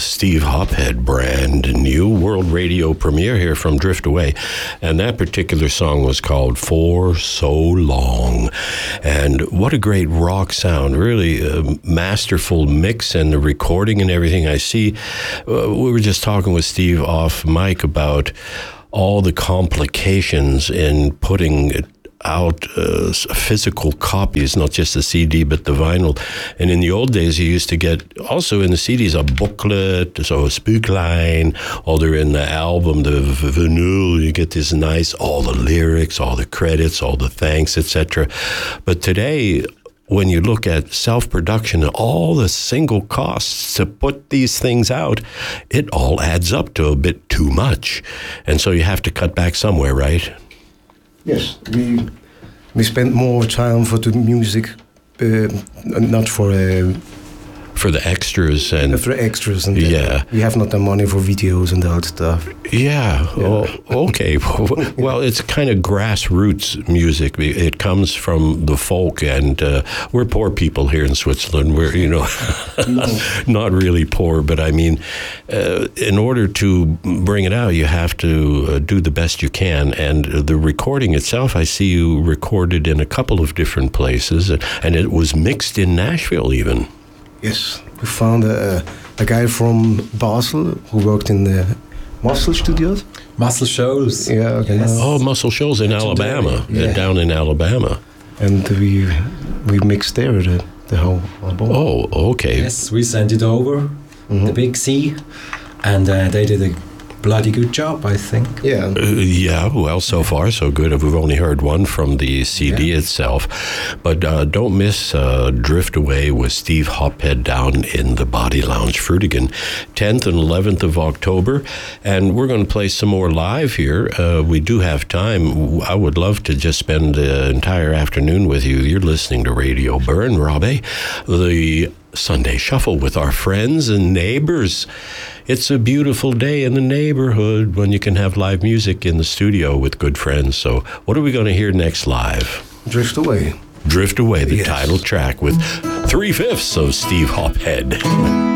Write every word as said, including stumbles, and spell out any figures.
Steve Hophead, brand new world radio premiere here from Drift Away. And that particular song was called For So Long. And what a great rock sound, really a masterful mix and the recording and everything. I see, uh, we were just talking with Steve off mic about all the complications in putting it out uh, physical copies, not just the C D, but the vinyl. And in the old days, you used to get also in the C Ds a booklet, so a spookline, or they're in the album, the v- vinyl, you get this nice, all the lyrics, all the credits, all the thanks, et cetera. But today, when you look at self-production and all the single costs to put these things out, it all adds up to a bit too much. And so you have to cut back somewhere, right? Yes, we we spend more time for the music, uh, not for uh, for the extras and for the extras and yeah. We have not the money for videos and all that stuff. Yeah. yeah. Oh, okay. Well, it's kind of grassroots music. It comes from the folk, and uh, we're poor people here in Switzerland. We're, you know, no. not really poor, but I mean, uh, in order to bring it out, you have to uh, do the best you can. And the recording itself, I see you recorded in a couple of different places, and it was mixed in Nashville even. Yes, we found a, a guy from Basel who worked in the Muscle Studios. Muscle Shoals. Yeah, okay. Yes. Oh, Muscle Shoals in Alabama, yeah. down in Alabama. And we we mixed there the, the whole album. Oh, okay. Yes, we sent it over, mm-hmm. the Big C, and uh, they did a bloody good job, I think. Yeah. Uh, yeah, well, so far so good. We've only heard one from the C D yeah. itself. But uh, don't miss uh, Drift Away with Steve Hophead down in the Body Lounge, Frutigen, tenth and eleventh of October. And we're going to play some more live here. Uh, we do have time. I would love to just spend the entire afternoon with you. You're listening to Radio Burn, Robbie. The Sunday Shuffle with our friends and neighbors. It's a beautiful day in the neighborhood when you can have live music in the studio with good friends. So what are we going to hear next live? Drift Away. Drift Away, the yes. title track with three-fifths of Steve Hophead.